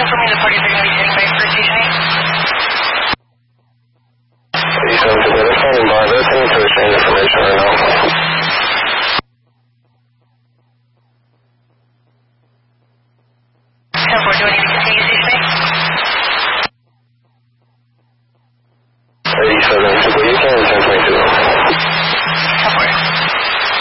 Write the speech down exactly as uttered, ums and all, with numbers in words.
confirming the parties are going to be standing by for station eight.